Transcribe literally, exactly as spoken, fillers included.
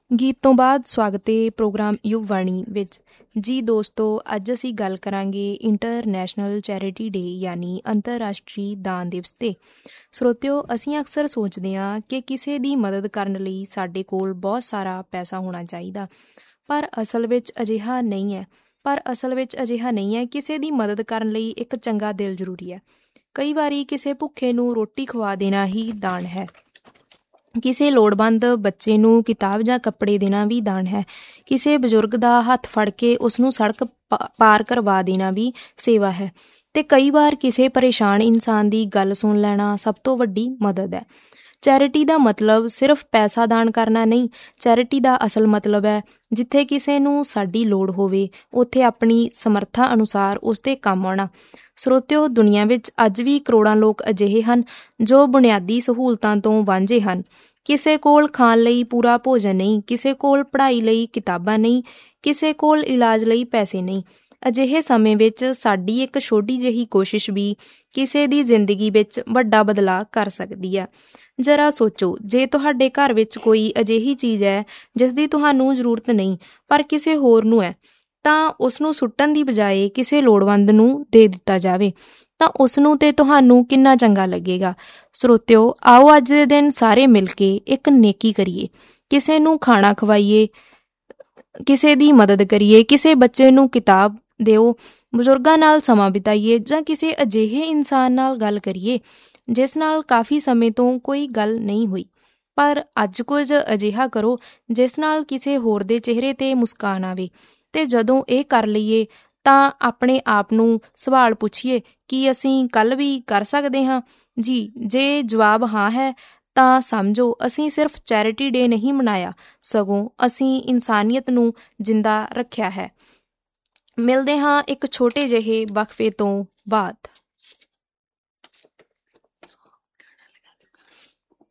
ਗੀਤ ਤੋਂ ਬਾਅਦ ਸਵਾਗਤ ਹੈ ਪ੍ਰੋਗਰਾਮ ਯੁਵ ਵਾਣੀ ਵਿੱਚ। ਜੀ ਦੋਸਤੋ, ਅੱਜ ਅਸੀਂ ਗੱਲ ਕਰਾਂਗੇ ਇੰਟਰਨੈਸ਼ਨਲ ਚੈਰਿਟੀ ਡੇ ਯਾਨੀ ਅੰਤਰਰਾਸ਼ਟਰੀ ਦਾਨ ਦਿਵਸ 'ਤੇ। ਸਰੋਤਿਓ, ਅਸੀਂ ਅਕਸਰ ਸੋਚਦੇ ਹਾਂ ਕਿ ਕਿਸੇ ਦੀ ਮਦਦ ਕਰਨ ਲਈ ਸਾਡੇ ਕੋਲ ਬਹੁਤ ਸਾਰਾ ਪੈਸਾ ਹੋਣਾ ਚਾਹੀਦਾ, ਪਰ ਅਸਲ ਵਿੱਚ ਅਜਿਹਾ ਨਹੀਂ ਹੈ ਪਰ ਅਸਲ ਵਿੱਚ ਅਜਿਹਾ ਨਹੀਂ ਹੈ ਕਿਸੇ ਦੀ ਮਦਦ ਕਰਨ ਲਈ ਇੱਕ ਚੰਗਾ ਦਿਲ ਜ਼ਰੂਰੀ ਹੈ। ਕਈ ਵਾਰੀ ਕਿਸੇ ਭੁੱਖੇ ਨੂੰ ਰੋਟੀ ਖਵਾ ਦੇਣਾ ਹੀ ਦਾਨ ਹੈ। ਕਿਸੇ ਲੋੜਵੰਦ ਬੱਚੇ ਨੂੰ ਕਿਤਾਬ ਜਾਂ ਕੱਪੜੇ ਦੇਣਾ ਵੀ ਦਾਨ ਹੈ। ਕਿਸੇ ਬਜ਼ੁਰਗ ਦਾ ਹੱਥ ਫੜ ਕੇ ਉਸਨੂੰ ਸੜਕ ਪਾ ਪਾਰ ਕਰਵਾ ਦੇਣਾ ਵੀ ਸੇਵਾ ਹੈ। ਅਤੇ ਕਈ ਵਾਰ ਕਿਸੇ ਪਰੇਸ਼ਾਨ ਇਨਸਾਨ ਦੀ ਗੱਲ ਸੁਣ ਲੈਣਾ ਸਭ ਤੋਂ ਵੱਡੀ ਮਦਦ ਹੈ। ਚੈਰਿਟੀ ਦਾ ਮਤਲਬ ਸਿਰਫ ਪੈਸਾ ਦਾਨ ਕਰਨਾ ਨਹੀਂ। ਚੈਰਿਟੀ ਦਾ ਅਸਲ ਮਤਲਬ ਹੈ ਜਿੱਥੇ ਕਿਸੇ ਨੂੰ ਸਾਡੀ ਲੋੜ ਹੋਵੇ ਉੱਥੇ ਆਪਣੀ ਸਮਰੱਥਾ ਅਨੁਸਾਰ ਉਸ 'ਤੇ ਕੰਮ ਆਉਣਾ। ਸਰੋਤਿਓ, ਦੁਨੀਆ ਵਿੱਚ ਅੱਜ ਵੀ ਕਰੋੜਾਂ ਲੋਕ ਅਜਿਹੇ ਹਨ ਜੋ ਬੁਨਿਆਦੀ ਸਹੂਲਤਾਂ ਤੋਂ ਵਾਂਝੇ ਹਨ। ਕਿਸੇ ਕੋਲ ਖਾਣ ਲਈ ਪੂਰਾ ਭੋਜਨ ਨਹੀਂ, ਕਿਸੇ ਕੋਲ ਪੜ੍ਹਾਈ ਲਈ ਕਿਤਾਬਾਂ ਨਹੀਂ, ਕਿਸੇ ਕੋਲ ਇਲਾਜ ਲਈ ਪੈਸੇ ਨਹੀਂ। ਅਜਿਹੇ ਸਮੇਂ ਵਿੱਚ ਸਾਡੀ ਇੱਕ ਛੋਟੀ ਜਿਹੀ ਕੋਸ਼ਿਸ਼ ਵੀ ਕਿਸੇ ਦੀ ਜ਼ਿੰਦਗੀ ਵਿੱਚ ਵੱਡਾ ਬਦਲਾਅ ਕਰ ਸਕਦੀ ਹੈ। ਜ਼ਰਾ ਸੋਚੋ, ਜੇ ਤੁਹਾਡੇ ਘਰ ਵਿੱਚ ਕੋਈ ਅਜਿਹੀ ਚੀਜ਼ ਹੈ ਜਿਸ ਦੀ ਤੁਹਾਨੂੰ ਜ਼ਰੂਰਤ ਨਹੀਂ ਪਰ ਕਿਸੇ ਹੋਰ ਨੂੰ ਹੈ, ਤਾਂ ਉਸਨੂੰ ਸੁੱਟਣ ਦੀ ਬਜਾਏ ਕਿਸੇ ਲੋੜਵੰਦ ਨੂੰ ਦੇ ਦਿੱਤਾ ਜਾਵੇ ਤਾਂ ਉਸਨੂੰ ਤੇ ਤੁਹਾਨੂੰ ਕਿੰਨਾ ਚੰਗਾ ਲੱਗੇਗਾ। ਸਰੋਤਿਓ, ਆਓ ਅੱਜ ਦੇ ਦਿਨ ਸਾਰੇ ਮਿਲ ਕੇ ਇੱਕ ਨੇਕੀ ਕਰੀਏ, ਕਿਸੇ ਨੂੰ ਖਾਣਾ ਖਵਾਈਏ, ਕਿਸੇ ਦੀ ਮਦਦ ਕਰੀਏ, ਕਿਸੇ ਬੱਚੇ ਨੂੰ ਕਿਤਾਬ ਦਿਓ, ਬਜ਼ੁਰਗਾਂ ਨਾਲ ਸਮਾਂ ਬਿਤਾਈਏ ਜਾਂ ਕਿਸੇ ਅਜਿਹੇ ਇਨਸਾਨ ਨਾਲ ਗੱਲ ਕਰੀਏ ਜਿਸ ਨਾਲ ਕਾਫੀ ਸਮੇਂ ਤੋਂ ਕੋਈ ਗੱਲ ਨਹੀਂ ਹੋਈ। ਪਰ ਅੱਜ ਕੁਝ ਅਜਿਹਾ ਕਰੋ ਜਿਸ ਨਾਲ ਕਿਸੇ ਹੋਰ ਦੇ ਚਿਹਰੇ 'ਤੇ ਮੁਸਕਾਨ ਆਵੇ। ਅਤੇ ਜਦੋਂ ਇਹ ਕਰ ਲਈਏ ਤਾਂ ਆਪਣੇ ਆਪ ਨੂੰ ਸਵਾਲ ਪੁੱਛੀਏ ਕਿ ਅਸੀਂ ਕੱਲ੍ਹ ਵੀ ਕਰ ਸਕਦੇ ਹਾਂ। ਜੀ, ਜੇ ਜਵਾਬ ਹਾਂ ਹੈ ਤਾਂ ਸਮਝੋ ਅਸੀਂ ਸਿਰਫ ਚੈਰਿਟੀ ਡੇ ਨਹੀਂ ਮਨਾਇਆ, ਸਗੋਂ ਅਸੀਂ ਇਨਸਾਨੀਅਤ ਨੂੰ ਜਿੰਦਾ ਰੱਖਿਆ ਹੈ। ਮਿਲਦੇ ਹਾਂ ਇੱਕ ਛੋਟੇ ਜਿਹੇ ਵਕਫੇ ਤੋਂ ਬਾਅਦ।